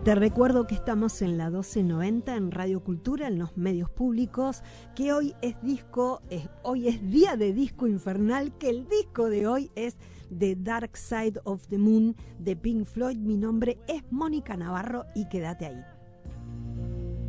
Te recuerdo que estamos en la 1290 en Radio Cultura, en los medios públicos, que hoy es día de disco infernal, que el disco de hoy es The Dark Side of the Moon de Pink Floyd. Mi nombre es Mónica Navarro y quédate ahí.